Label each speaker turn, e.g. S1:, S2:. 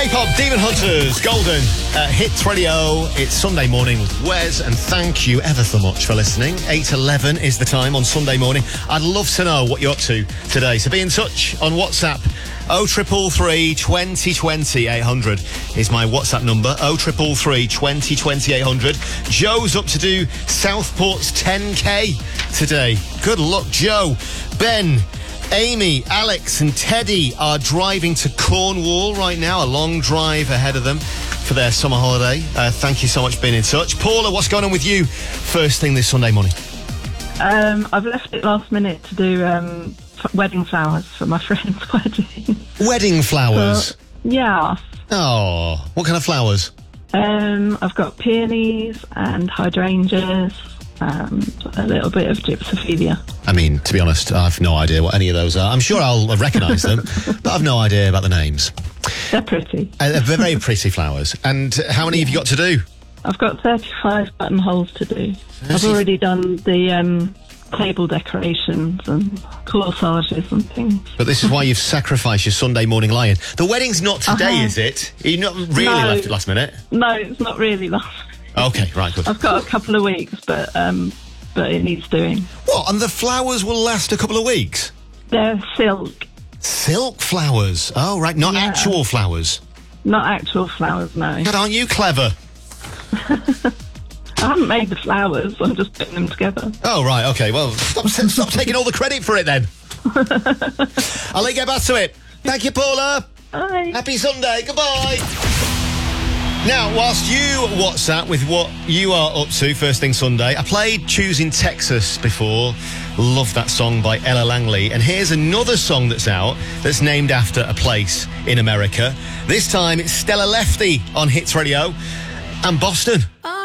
S1: K-pop Demon Hunters, Golden, Hits Radio. It's Sunday morning with Wes, and thank you ever so much for listening. 8:11 is the time on Sunday morning. I'd love to know what you're up to today, so be in touch on WhatsApp. 0333 2020 800 is my WhatsApp number. 0333 2020 800. Joe's up to do Southport's 10K today. Good luck, Joe. Ben, Amy, Alex and Teddy are driving to Cornwall right now. A long drive ahead of them for their summer holiday. Thank you so much for being in touch. Paula, what's going on with you first thing this Sunday morning?
S2: I've left it last minute to do wedding flowers for my friend's wedding.
S1: Wedding flowers?
S2: Yeah.
S1: Oh, what kind of flowers?
S2: I've got peonies and hydrangeas, a little bit of gypsophilia.
S1: I mean, to be honest, I've no idea what any of those are. I'm sure I'll recognise them, but I've no idea about the names.
S2: They're pretty.
S1: They're very pretty flowers. And how many have you got to do?
S2: I've got 35 buttonholes to do. I've already done the table decorations and corsages and things.
S1: But this is why you've sacrificed your Sunday morning lion. The wedding's not today, is it? You've not really left it last minute?
S2: No, it's not really last minute.
S1: Okay, right, good.
S2: I've got a couple of weeks, but it needs doing.
S1: What, and the flowers will last a couple of weeks?
S2: They're silk.
S1: Silk flowers? Oh, right, not actual flowers?
S2: Not actual flowers, no.
S1: God, aren't you clever?
S2: I haven't made the flowers, I'm just putting them together.
S1: Oh, right, okay, well, stop taking all the credit for it then. I'll let you get back to it. Thank you, Paula.
S2: Bye.
S1: Happy Sunday, goodbye. Now, whilst you WhatsApp with what you are up to first thing Sunday, I played Choosing Texas before. Love that song by Ella Langley. And here's another song that's out that's named after a place in America. This time it's Stella Lefty on Hits Radio and Boston.